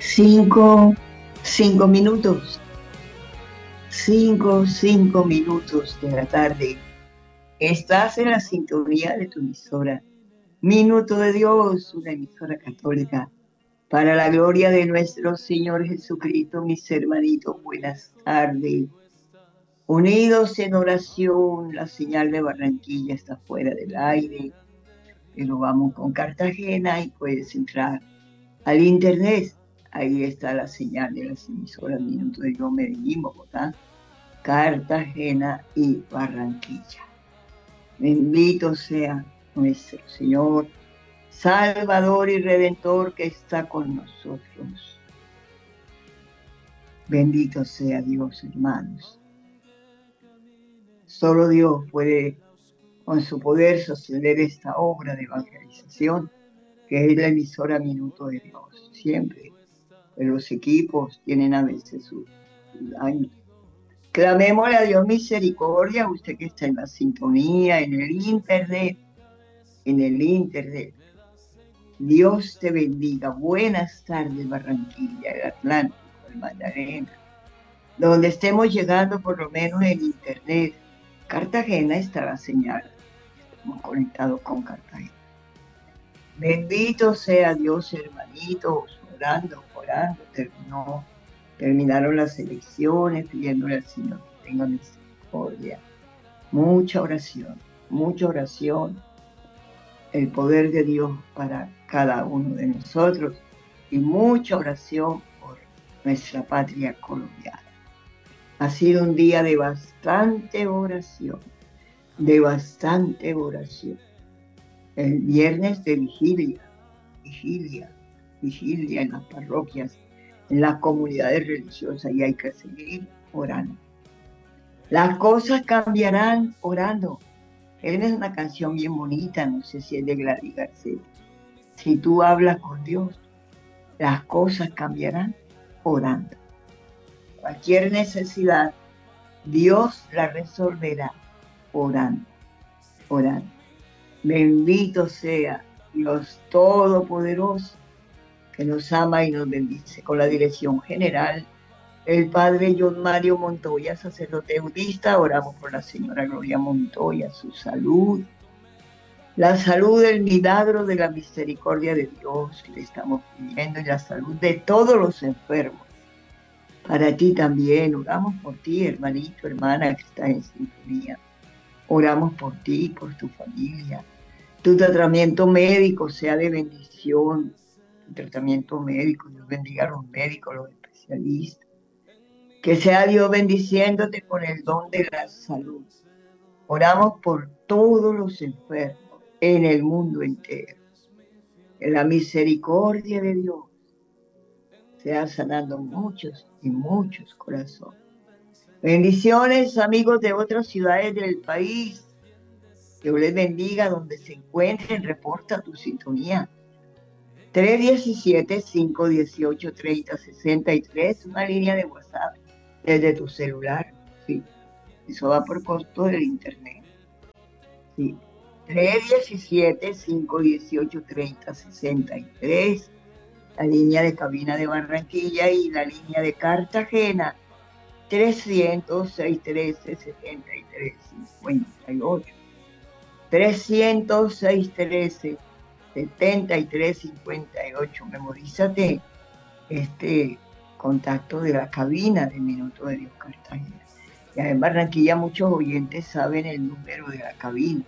Cinco, 5 minutos, 5 minutos de la tarde. Estás en la sintonía de tu emisora. Minuto de Dios, una emisora católica. Para la gloria de nuestro Señor Jesucristo, mis hermanitos, buenas tardes. Unidos en oración, la señal de Barranquilla está fuera del aire, pero vamos con Cartagena y puedes entrar al internet. Ahí está la señal de las emisoras Minuto de Dios, Medellín, Bogotá, Cartagena y Barranquilla. Bendito sea nuestro Señor, Salvador y Redentor que está con nosotros. Bendito sea Dios, hermanos. Solo Dios puede, con su poder, sostener esta obra de evangelización, que es la emisora Minuto de Dios. Siempre los equipos tienen a veces sus daños. Clamémosle a Dios misericordia, usted que está en la sintonía, en el internet. Dios te bendiga. Buenas tardes, Barranquilla, el Atlántico, el Magdalena. Donde estemos llegando, por lo menos en internet. Cartagena está la señal. Estamos conectados con Cartagena. Bendito sea Dios, hermanitos, orando. Terminaron las elecciones, pidiéndole al Señor que tenga misericordia. Mucha oración, el poder de Dios para cada uno de nosotros y mucha oración por nuestra patria colombiana. Ha sido un día de bastante oración. El viernes de vigilia en las parroquias, en las comunidades religiosas, y hay que seguir orando. Las cosas cambiarán orando. Es una canción bien bonita, no sé si es de Gladys García. Si tú hablas con Dios, las cosas cambiarán orando. Cualquier necesidad, Dios la resolverá orando. Bendito sea Dios Todopoderoso, que nos ama y nos bendice. Con la dirección general, el Padre John Mario Montoya, sacerdote budista. Oramos por la señora Gloria Montoya, su salud, la salud del milagro de la misericordia de Dios que le estamos pidiendo, y la salud de todos los enfermos. Para ti también, oramos por ti, hermanito, hermana que estás en sintonía. Oramos por ti, por tu familia. Tu tratamiento médico sea de bendición. Tu tratamiento médico, Dios bendiga a los médicos, los especialistas. Que sea Dios bendiciéndote con el don de la salud. Oramos por todos los enfermos en el mundo entero. Que la misericordia de Dios sea sanando muchos y muchos corazones. Bendiciones, amigos de otras ciudades del país. Dios les bendiga donde se encuentren. Reporta tu sintonía. 317-518-3063, una línea de WhatsApp desde tu celular. Sí, eso va por costo del internet. Sí, 317-518-3063, la línea de cabina de Barranquilla, y la línea de Cartagena, 300-613-7358. 300-613-7358. Memorízate este contacto de la cabina de Minuto de Dios Cartagena. Ya en Barranquilla muchos oyentes saben el número de la cabina.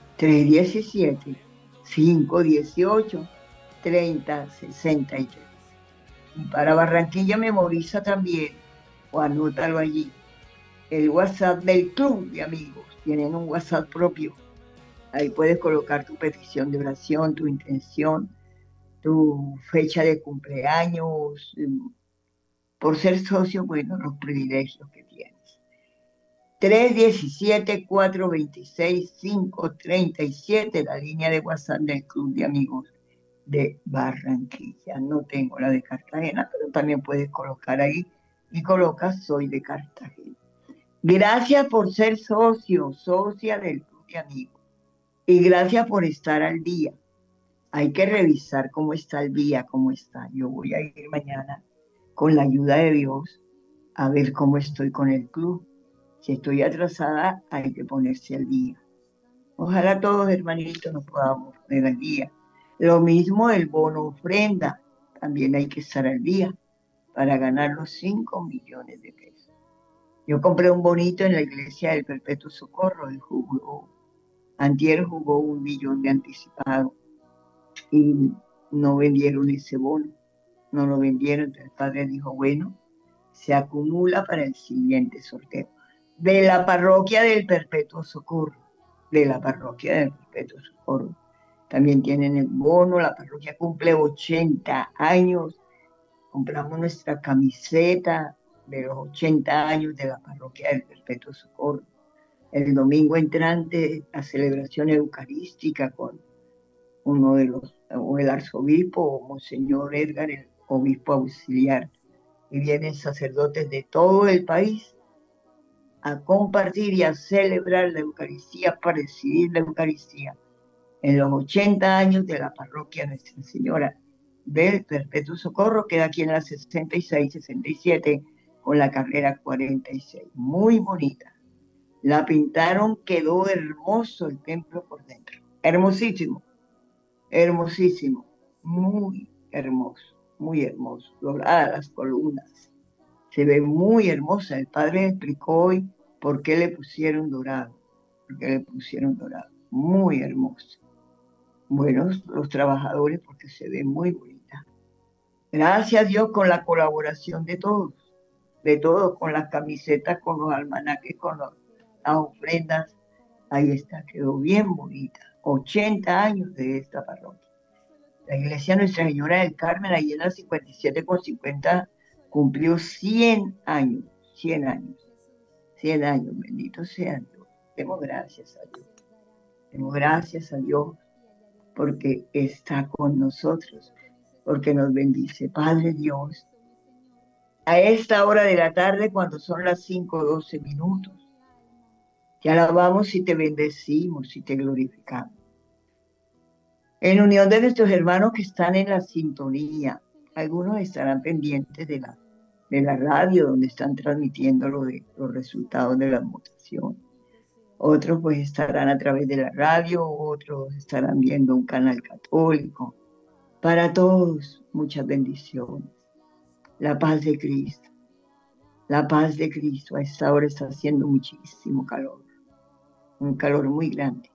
317-518-3063. Y para Barranquilla memoriza también, o anótalo allí, el WhatsApp del Club de Amigos. Tienen un WhatsApp propio. Ahí puedes colocar tu petición de oración, tu intención, tu fecha de cumpleaños. Por ser socio, bueno, los privilegios que tienes. 317-426-537, la línea de WhatsApp del Club de Amigos de Barranquilla. No tengo la de Cartagena, pero también puedes colocar ahí y colocas soy de Cartagena. Gracias por ser socia del Club de Amigos. Y gracias por estar al día. Hay que revisar cómo está el día, cómo está. Yo voy a ir mañana con la ayuda de Dios a ver cómo estoy con el club. Si estoy atrasada, hay que ponerse al día. Ojalá todos, hermanitos, nos podamos poner al día. Lo mismo el bono ofrenda, también hay que estar al día para ganar los 5 millones de pesos. Yo compré un bonito en la iglesia del Perpetuo Socorro y antier jugó 1 millón de anticipado y no vendieron ese bono, no lo vendieron. Entonces el padre dijo, bueno, se acumula para el siguiente sorteo. De la parroquia del Perpetuo Socorro, de la parroquia del Perpetuo Socorro. También tienen el bono, la parroquia cumple 80 años, compramos nuestra camiseta de los 80 años de la parroquia del Perpetuo Socorro. El domingo entrante, la celebración eucarística con uno de los, o el arzobispo, o Monseñor Edgar, el obispo auxiliar, y vienen sacerdotes de todo el país a compartir y a celebrar la Eucaristía, para recibir la Eucaristía en los 80 años de la parroquia Nuestra Señora del Perpetuo Socorro, queda aquí en la 66, 67, con la carrera 46. Muy bonita. La pintaron, quedó hermoso el templo por dentro. Hermosísimo, hermosísimo, muy hermoso, muy hermoso. Doradas las columnas, se ve muy hermosa. El padre explicó hoy por qué le pusieron dorado, por qué le pusieron dorado. Muy hermoso. Buenos los trabajadores porque se ve muy bonita. Gracias a Dios con la colaboración de todos, con las camisetas, con los almanaques, las ofrendas. Ahí está, quedó bien bonita. 80 años de esta parroquia. La iglesia Nuestra Señora del Carmen, ahí en la 57 con 50, cumplió 100 años, 100 años, 100 años, bendito sea Dios. Demos gracias a Dios. Demos gracias a Dios porque está con nosotros, porque nos bendice. Padre Dios, a esta hora de la tarde, cuando son las 5:12, te alabamos y te bendecimos y te glorificamos. En unión de nuestros hermanos que están en la sintonía, algunos estarán pendientes de la radio donde están transmitiendo los resultados de la votación. Otros pues estarán a través de la radio, otros estarán viendo un canal católico. Para todos, muchas bendiciones. La paz de Cristo, la paz de Cristo. A esta hora está haciendo muchísimo calor, un calor muy grande.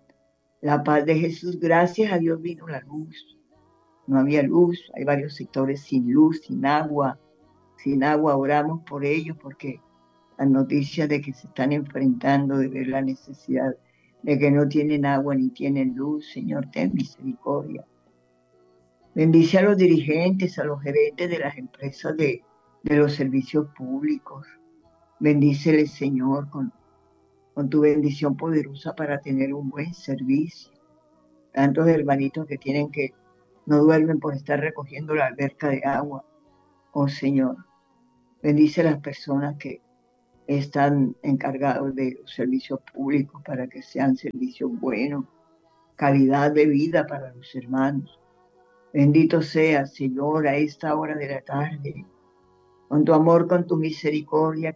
La paz de Jesús, gracias a Dios vino la luz. No había luz, hay varios sectores sin luz, sin agua. Sin agua, oramos por ellos porque las noticias de que se están enfrentando, de ver la necesidad de que no tienen agua ni tienen luz, Señor, ten misericordia. Bendice a los dirigentes, a los gerentes de las empresas de los servicios públicos. Bendíceles, Señor, con tu bendición poderosa para tener un buen servicio. Tantos hermanitos que no duermen por estar recogiendo la alberca de agua. Oh Señor, bendice a las personas que están encargados de los servicios públicos para que sean servicios buenos, calidad de vida para los hermanos. Bendito sea, Señor, a esta hora de la tarde. Con tu amor, con tu misericordia,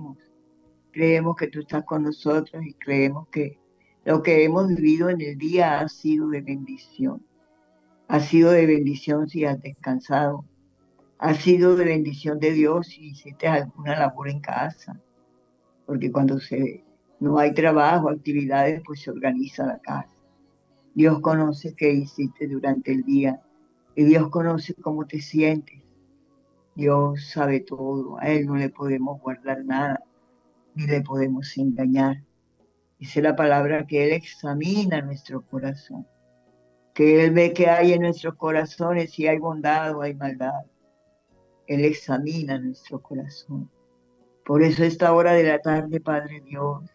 creemos que tú estás con nosotros y creemos que lo que hemos vivido en el día ha sido de bendición. Ha sido de bendición si has descansado. Ha sido de bendición de Dios si hiciste alguna labor en casa. Porque cuando no hay trabajo, actividades, pues se organiza la casa. Dios conoce qué hiciste durante el día y Dios conoce cómo te sientes. Dios sabe todo, a Él no le podemos guardar nada, ni le podemos engañar. Dice la palabra que Él examina nuestro corazón, que Él ve que hay en nuestros corazones si hay bondad o hay maldad. Él examina nuestro corazón. Por eso esta hora de la tarde, Padre Dios,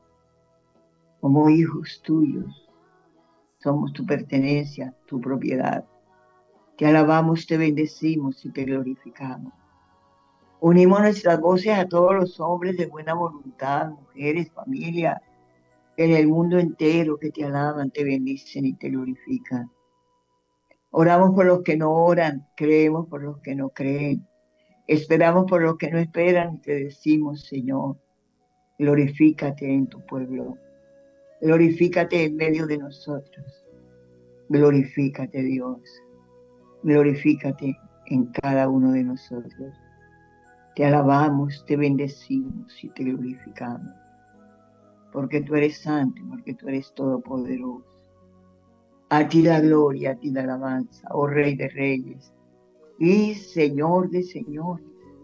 como hijos tuyos, somos tu pertenencia, tu propiedad. Te alabamos, te bendecimos y te glorificamos. Unimos nuestras voces a todos los hombres de buena voluntad, mujeres, familia, en el mundo entero que te alaban, te bendicen y te glorifican. Oramos por los que no oran, creemos por los que no creen, esperamos por los que no esperan y te decimos, Señor, glorifícate en tu pueblo, glorifícate en medio de nosotros, glorifícate Dios, glorifícate en cada uno de nosotros. Te alabamos, te bendecimos y te glorificamos, porque tú eres santo, porque tú eres todopoderoso. A ti la gloria, a ti la alabanza, oh Rey de Reyes y Señor de Señores.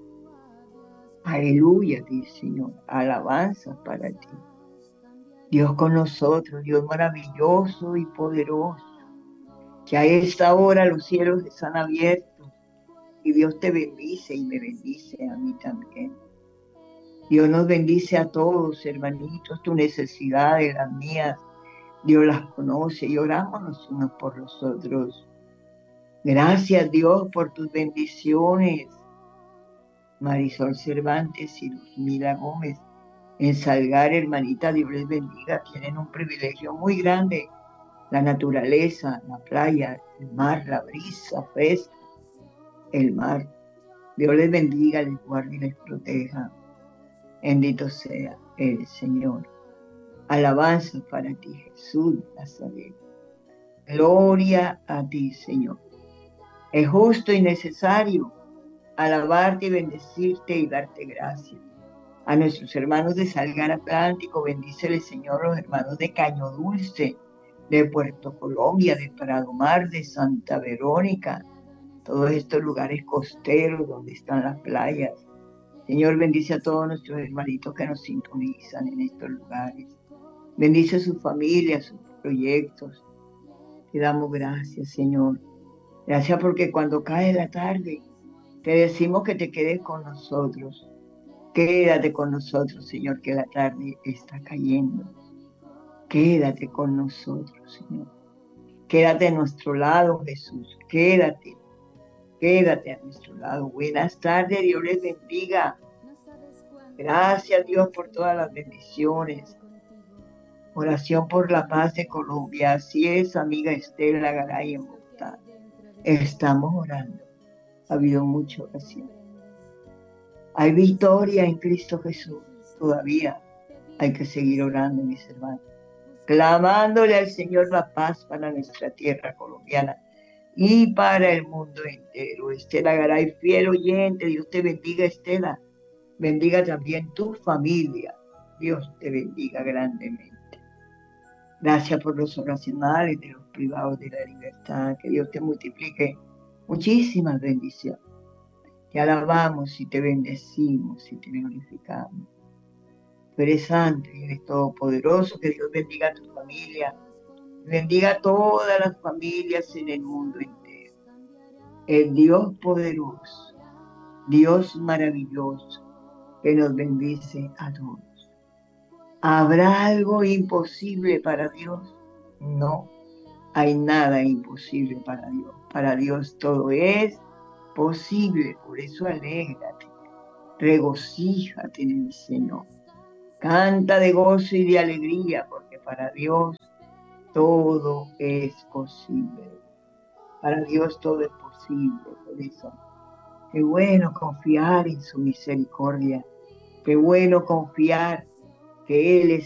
Aleluya, dice Señor, alabanza para ti. Dios con nosotros, Dios maravilloso y poderoso, que a esta hora los cielos están abiertos y Dios te bendice y me bendice a mí también. Dios nos bendice a todos, hermanitos, tus necesidades, las mías, Dios las conoce y oramos los unos por los otros. Gracias Dios por tus bendiciones. Marisol Cervantes y Luzmila Gómez en Salgar, hermanita, Dios les bendiga, tienen un privilegio muy grande, la naturaleza, la playa, el mar, la brisa fresca, el mar. Dios les bendiga, les guarde y les proteja. Bendito sea el Señor. Alabanza para ti, Jesús de Nazaret. Gloria a ti, Señor. Es justo y necesario alabarte y bendecirte y darte gracias. A nuestros hermanos de Salgar Atlántico, bendícele, Señor, los hermanos de Caño Dulce, de Puerto Colombia, de Prado Mar, de Santa Verónica, todos estos lugares costeros donde están las playas. Señor, bendice a todos nuestros hermanitos que nos sintonizan en estos lugares. Bendice a sus familias, sus proyectos. Te damos gracias, Señor. Gracias porque cuando cae la tarde, te decimos que te quedes con nosotros. Quédate con nosotros, Señor, que la tarde está cayendo. Quédate con nosotros, Señor. Quédate a nuestro lado, Jesús. Quédate a nuestro lado. Buenas tardes, Dios les bendiga. Gracias, Dios, por todas las bendiciones. Oración por la paz de Colombia. Así es, amiga Estela Garay en Bogotá. Estamos orando. Ha habido mucha oración. Hay victoria en Cristo Jesús. Todavía hay que seguir orando, mis hermanos. Clamándole al Señor la paz para nuestra tierra colombiana y para el mundo entero. Estela Garay, fiel oyente, Dios te bendiga, Estela. Bendiga también tu familia. Dios te bendiga grandemente. Gracias por los oracionales de los privados de la libertad. Que Dios te multiplique muchísimas bendiciones. Te alabamos y te bendecimos y te glorificamos. Tú eres santo y eres todopoderoso. Que Dios bendiga a tu familia. Bendiga a todas las familias en el mundo entero. El Dios poderoso, Dios maravilloso, que nos bendice a todos. ¿Habrá algo imposible para Dios? No, hay nada imposible para Dios. Para Dios todo es posible, por eso alégrate, regocíjate en el Señor. Canta de gozo y de alegría, porque para Dios todo es posible. Para Dios todo es posible, por eso. Qué bueno confiar en su misericordia. Qué bueno confiar que Él es